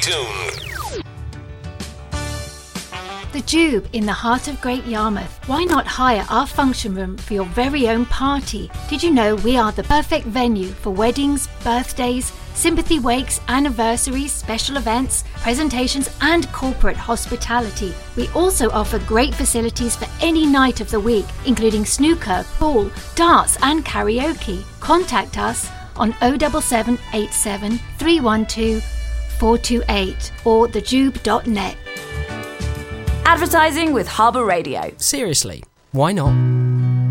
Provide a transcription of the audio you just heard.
tuned. The Jube in the heart of Great Yarmouth. Why not hire our function room for your very own party? Did you know we are the perfect venue for weddings, birthdays, sympathy wakes, anniversaries, special events, presentations and corporate hospitality. We also offer great facilities for any night of the week, including snooker, pool, darts and karaoke. Contact us on 07787 312 428 or thejube.net. Advertising with Harbour Radio. Seriously, why not?